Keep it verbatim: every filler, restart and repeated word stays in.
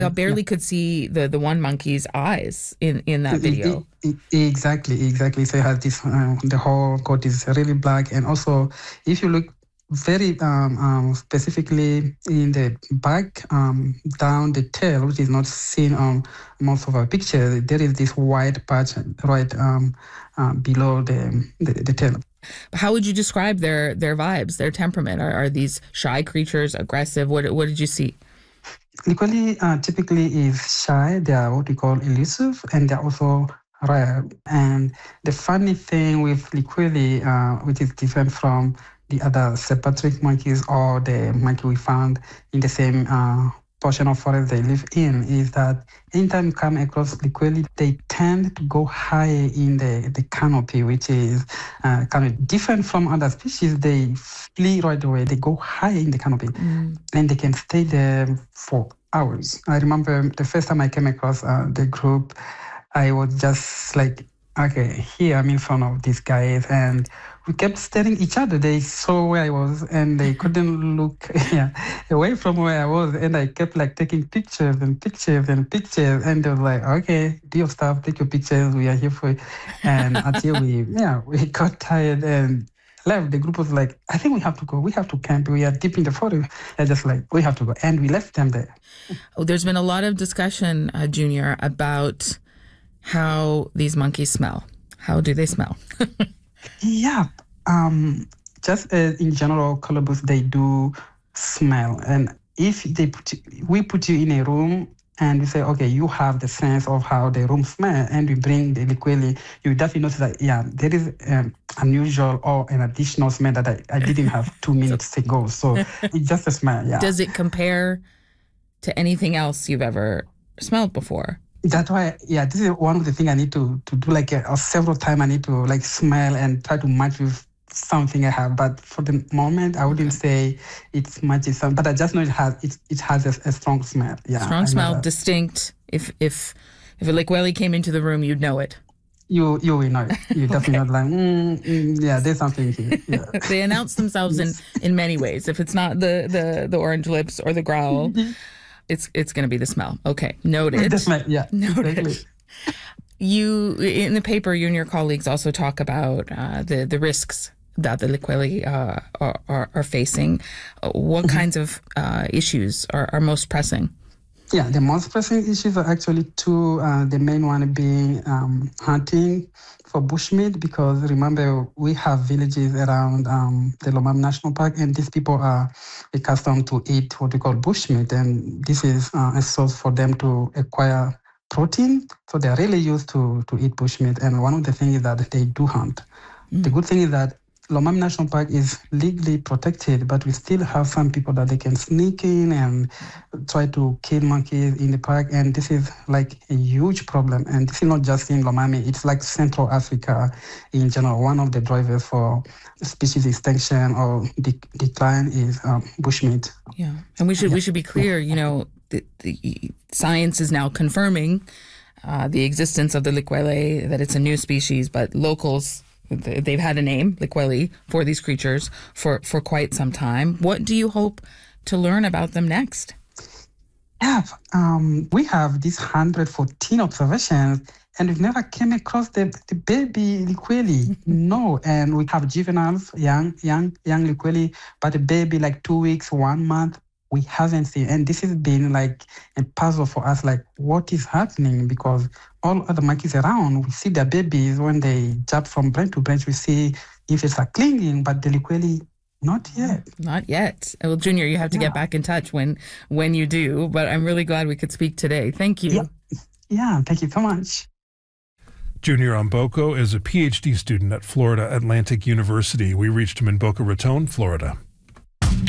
I barely could see the, the one monkey's eyes in, in that video. It, it, exactly, exactly. So it has this, uh, the whole coat is really black. And also, if you look very um, um, specifically in the back, um, down the tail, which is not seen on most of our pictures, there is this white patch right um, uh, below the, the, the tail. How would you describe their, their vibes, their temperament? Are, are these shy creatures, aggressive? What, what did you see? Liqueli uh, typically is shy. They are what we call elusive, and they're also rare. And the funny thing with Liqueli, uh, which is different from the other Sepatric monkeys or the monkey we found in the same uh, portion of forest they live in, is that anytime you come across Liqueli, they tend to go high in the, the canopy, which is uh, kind of different from other species. They flee right away. They go high in the canopy, mm. and they can stay there for hours. I remember the first time I came across uh, the group, I was just like, okay, here I'm in front of these guys, and we kept staring at each other. They saw where I was, and they couldn't look yeah, away from where I was. And I kept like taking pictures and pictures and pictures. And they were like, okay, do your stuff, take your pictures. We are here for it. And until we, yeah, we got tired and left. The group was like, I think we have to go. We have to camp. We are deep in the forest. And just like, we have to go. And we left them there. Oh, there's been a lot of discussion, uh, Junior, about how these monkeys smell. How do they smell? Yeah, um, just uh, in general, colobus, they do smell. And if they put you, we put you in a room and we say, okay, you have the sense of how the room smells, and we bring the Liqueli, you definitely notice that, yeah, there is an unusual or an additional smell that I, I didn't have two minutes ago. So it's just a smell, yeah. Does it compare to anything else you've ever smelled before? That's why, yeah, this is one of the things I need to, to do, like uh, several times I need to like smell and try to match with something I have. But for the moment, I wouldn't say it's matches something, but I just know it has it, it has a, a strong smell. Yeah, strong smell, distinct. If if if a Liqueli came into the room, you'd know it. You you will know it. You Okay. definitely not like, mm, mm, yeah, there's something here. Yeah. They announce themselves in, in many ways. If it's not the, the, the orange lips or the growl, it's it's going to be the smell. Okay, noted. The smell, yeah. Noted. Exactly. You, in the paper, you and your colleagues also talk about uh, the, the risks that the Liqueli uh, are, are, are facing. Uh, what mm-hmm. kinds of uh, issues are, are most pressing? Yeah, the most pressing issues are actually two. Uh, the main one being um, hunting for bushmeat, because remember, we have villages around um, the Lomami National Park, and these people are accustomed to eat what we call bushmeat, and this is uh, a source for them to acquire protein. So they're really used to, to eat bushmeat, and one of the things is that they do hunt. Mm. The good thing is that Lomami National Park is legally protected, but we still have some people that they can sneak in and try to kill monkeys in the park. And this is like a huge problem. And this is not just in Lomami, it's like Central Africa in general. One of the drivers for species extinction or de- decline is um, bushmeat. Yeah, and we should, yeah. we should be clear, you know, the, the science is now confirming uh, the existence of the Liqueli, that it's a new species, but locals, they've had a name, Liqueli, for these creatures for, for quite some time. What do you hope to learn about them next? Yeah, um, we have these one hundred fourteen observations, and we've never came across the, the baby Liqueli. No, and we have juveniles, young, young, young Liqueli, but a baby like two weeks, one month, we haven't seen. And this has been like a puzzle for us, like what is happening? Because all other monkeys around, we see their babies when they jump from branch to branch, we see infants are clinging, but the Liqueli, not yet. Not yet. Well, Junior, you have to yeah. get back in touch when when you do, but I'm really glad we could speak today. Thank you. Yeah, yeah thank you so much. Junior Omboko is a P H D student at Florida Atlantic University. We reached him in Boca Raton, Florida.